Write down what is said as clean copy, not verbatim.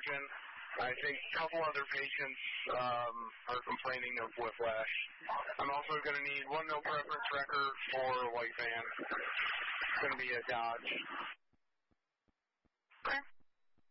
margin. I think a couple other patients are complaining of whiplash. I'm also going to need one no preference record for a white van. It's going to be a Dodge.